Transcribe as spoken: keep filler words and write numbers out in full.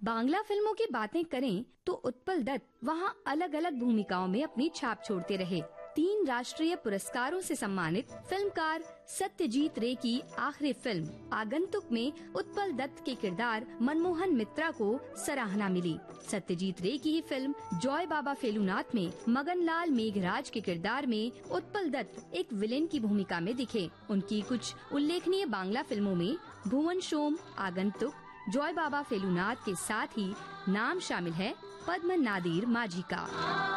बांग्ला फिल्मों की बातें करें तो उत्पल दत्त वहाँ अलग अलग भूमिकाओं में अपनी छाप छोड़ते रहे। तीन राष्ट्रीय पुरस्कारों से सम्मानित फिल्मकार सत्यजीत रे की आखिरी फिल्म आगंतुक में उत्पल दत्त के किरदार मनमोहन मित्रा को सराहना मिली। सत्यजीत रे की ही फिल्म जॉय बाबा फेलुनाथ में मगनलाल मेघराज के किरदार में उत्पल दत्त एक विलेन की भूमिका में दिखे। उनकी कुछ उल्लेखनीय बांग्ला फिल्मों में भुवन शोम, आगंतुक, जॉय बाबा फेलुनाथ के साथ ही नाम शामिल है पद्म नादिर माझी का।